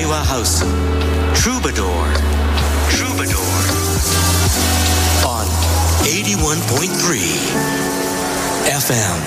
Daiwa House Troubadour on 81.3 FM。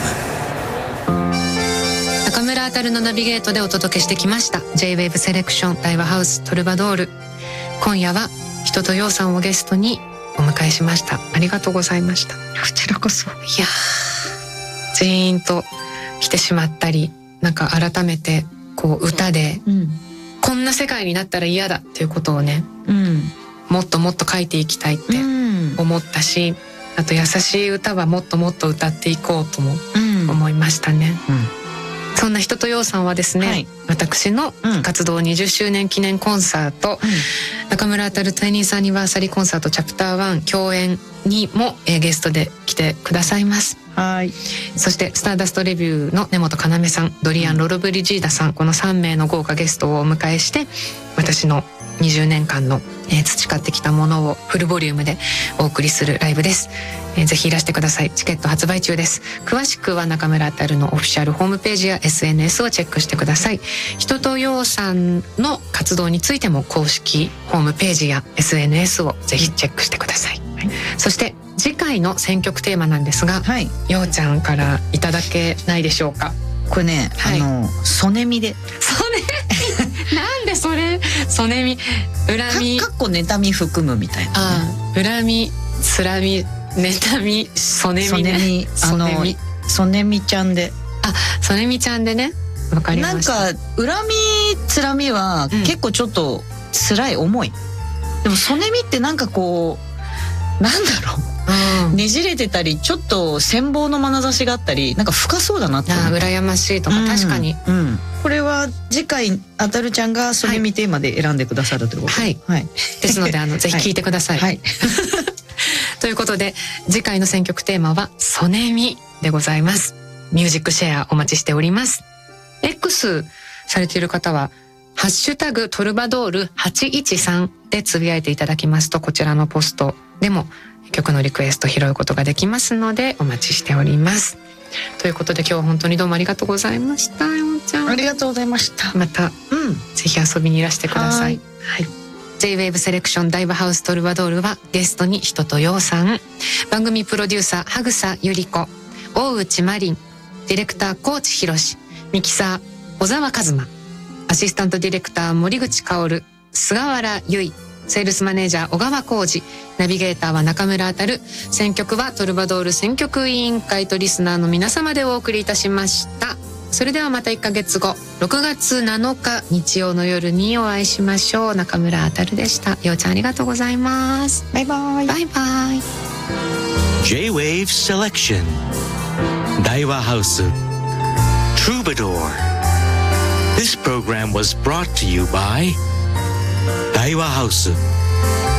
中村あたるのナビゲートでお届けしてきました J-Wave セレクション大和ハウストルバドール。今夜は人とようさんをゲストにお迎えしました。ありがとうございました。こちらこそ。いやー、ジーンと来てしまったり、なんか改めてこう歌で、こんな世界になったら嫌だっていうことをね、もっともっと書いていきたいって思ったし、あと優しい歌はもっともっと歌っていこうとも思いましたね。そんな人とようさんはですね、私の活動20周年記念コンサート、中村あたる20thアニバーサリーコンサートチャプター1共演にもゲストで来てくださいます。はい。そしてスターダストレビューの根本要さん、ドリアン・ロロブリジーダさん、この3名の豪華ゲストをお迎えして、私の20年間の培ってきたものをフルボリュームでお送りするライブです。ぜひいらしてください。チケット発売中です。詳しくは中村あたるのオフィシャルホームページや SNS をチェックしてください。人とようさんの活動についても公式ホームページや SNS をぜひチェックしてください。そして次回の選曲テーマなんですが、ようちゃんからいただけないでしょうか。 これね、ソネミで。 ソネミなんでそれ、ソネミ、恨み、 かっこ妬み含むみたいな、 ね。恨み、つらみ、妬み、ソネミね。 ソネミちゃんで。 ソネミちゃんでね。わかりました。 なんか恨み、つらみは結構ちょっと辛い重い。でもソネミってなんかこう、なんだろう。ねじれてたり、ちょっと羨望の眼差しがあったり、なんか深そうだなって思う。 羨ましいとか、確かに。 これは次回あたるちゃんがソネミテーマで選んでくださるということ。 ですのでぜひ聞いてください。ということで次回の選曲テーマはソネミでございます。ミュージックシェアお待ちしております。X されている方はハッシュタグトルバドール813でつぶやいていただきますと、こちらのポストでも曲のリクエスト拾うことができますのでお待ちしております。ということで今日は本当にどうもありがとうございました。ようちゃん、 ありがとうございました。 また、ぜひ遊びにいらしてください。J-Wave セレクション大和ハウストルバドールはゲストに人とようさん、番組プロデューサー羽草ゆり子、大内まりん、ディレクター高知博史、ミキサー小沢一馬、アシスタントディレクター森口薫、菅原由衣、セールスマネージャー小川浩二、ナビゲーターは中村あたる。選曲はトルバドール選曲委員会とリスナーの皆様でお送りいたしました。それではまた1ヶ月後、6月7日日曜の夜にお会いしましょう。中村あたるでした。ようちゃんありがとうございます。 バイバイ。 バイバイ。 J-Wave Selection Daiwa House Troubadour. This program was brought to you by Daiwa House